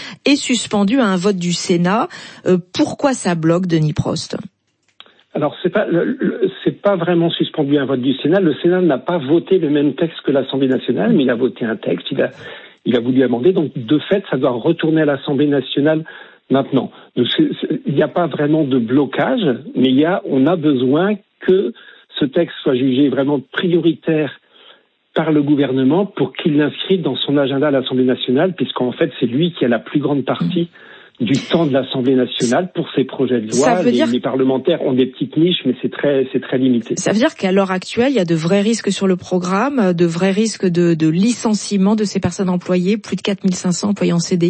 est suspendu à un vote du Sénat. Pourquoi ça bloque, Denis Prost ? Alors c'est pas vraiment suspendu à un vote du Sénat. Le Sénat n'a pas voté le même texte que l'Assemblée nationale, mais il a voté un texte. Il a voulu amender. Donc de fait, ça doit retourner à l'Assemblée nationale maintenant. Donc, il n'y a pas vraiment de blocage, mais on a besoin que ce texte soit jugé vraiment prioritaire par le gouvernement pour qu'il l'inscrive dans son agenda à l'Assemblée nationale, puisqu'en fait c'est lui qui a la plus grande partie du temps de l'Assemblée nationale pour ses projets de loi. Les parlementaires ont des petites niches, mais c'est très limité. Ça veut dire qu'à l'heure actuelle, il y a de vrais risques sur le programme, de vrais risques de licenciement de ces personnes employées, plus de 4500 employés en CDI ?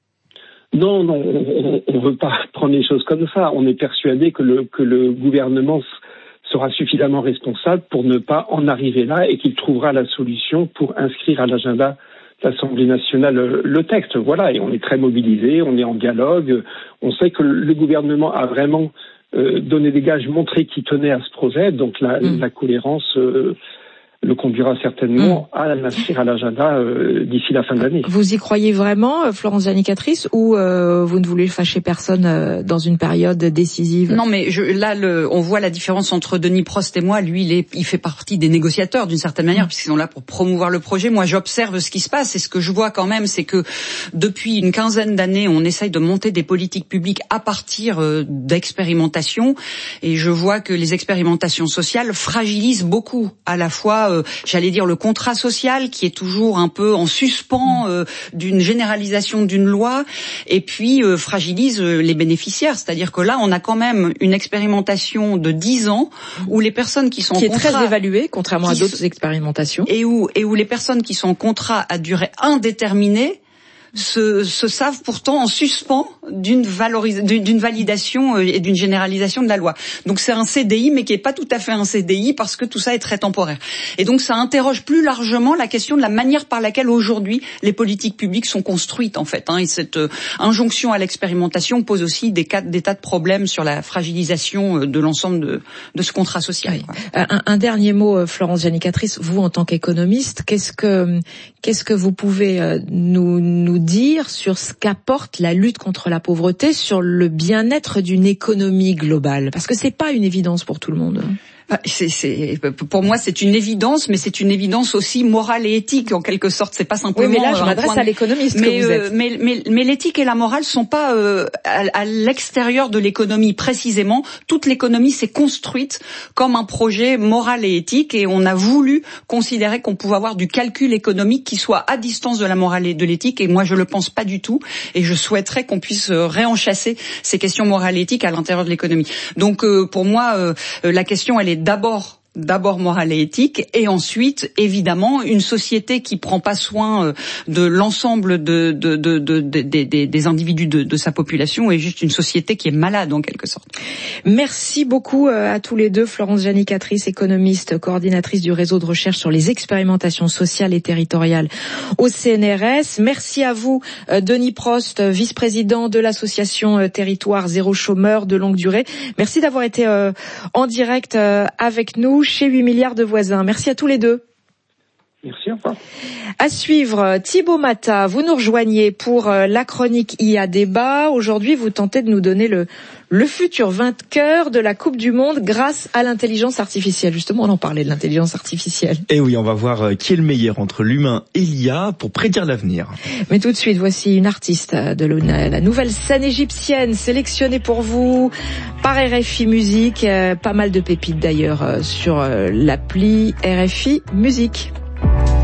Non, on veut pas prendre les choses comme ça. On est persuadé que le gouvernement sera suffisamment responsable pour ne pas en arriver là et qu'il trouvera la solution pour inscrire à l'agenda l'Assemblée nationale le texte. Voilà, et on est très mobilisés, on est en dialogue. On sait que le gouvernement a vraiment donné des gages, montré qu'il tenait à ce projet. Donc la cohérence le conduira certainement à l'inscrire à l'agenda d'ici la fin de l'année. Vous y croyez vraiment, Florence Giannicatrice, ou vous ne voulez fâcher personne dans une période décisive ? Non, mais on voit la différence entre Denis Prost et moi. Lui, il fait partie des négociateurs d'une certaine manière, puisqu'ils sont là pour promouvoir le projet. Moi, j'observe ce qui se passe, et ce que je vois quand même, c'est que depuis une quinzaine d'années, on essaye de monter des politiques publiques à partir d'expérimentations, et je vois que les expérimentations sociales fragilisent beaucoup à la fois j'allais dire le contrat social qui est toujours un peu en suspens d'une généralisation d'une loi, et puis fragilise les bénéficiaires. C'est-à-dire que là, on a quand même une expérimentation de 10 ans où les personnes qui sont en contrat... Qui est très évaluée, contrairement à d'autres expérimentations. Et où les personnes qui sont en contrat à durée indéterminée se savent pourtant en suspens d'une validation et d'une généralisation de la loi. Donc c'est un CDI, mais qui est pas tout à fait un CDI parce que tout ça est très temporaire. Et donc ça interroge plus largement la question de la manière par laquelle aujourd'hui les politiques publiques sont construites en fait. Et cette injonction à l'expérimentation pose aussi des tas de problèmes sur la fragilisation de l'ensemble de ce contrat social. Oui. Un dernier mot, Florence Giannicatrice, vous en tant qu'économiste, qu'est-ce que vous pouvez nous dire sur ce qu'apporte la lutte contre la pauvreté sur le bien-être d'une économie globale ? Parce que c'est pas une évidence pour tout le monde. Pour moi, c'est une évidence, mais c'est une évidence aussi morale et éthique, en quelque sorte. C'est pas simplement. Oui, mais là, je m'adresse à l'économiste que vous êtes. Mais l'éthique et la morale sont pas à l'extérieur de l'économie précisément. Toute l'économie s'est construite comme un projet moral et éthique, et on a voulu considérer qu'on pouvait avoir du calcul économique qui soit à distance de la morale et de l'éthique. Et moi, je le pense pas du tout. Et je souhaiterais qu'on puisse réenchasser ces questions morales et éthiques à l'intérieur de l'économie. Donc, pour moi, la question, elle est d'abord morale et éthique, et ensuite évidemment une société qui prend pas soin de l'ensemble des individus de sa population est juste une société qui est malade en quelque sorte. Merci beaucoup à tous les deux, Florence Giannicatrice, économiste, coordinatrice du réseau de recherche sur les expérimentations sociales et territoriales au CNRS. Merci à vous, Denis Prost, vice-président de l'association Territoire Zéro Chômeur de longue durée. Merci d'avoir été en direct avec nous chez 8 milliards de voisins. Merci à tous les deux. Merci, au revoir. À suivre, Thibaut Mata, vous nous rejoignez pour la chronique IA Débat. Aujourd'hui, vous tentez de nous donner le futur vainqueur de la Coupe du Monde grâce à l'intelligence artificielle. Justement, on en parlait de l'intelligence artificielle. Et oui, on va voir qui est le meilleur entre l'humain et l'IA pour prédire l'avenir. Mais tout de suite, voici une artiste de la nouvelle scène égyptienne sélectionnée pour vous par RFI Musique. Pas mal de pépites d'ailleurs sur l'appli RFI Musique.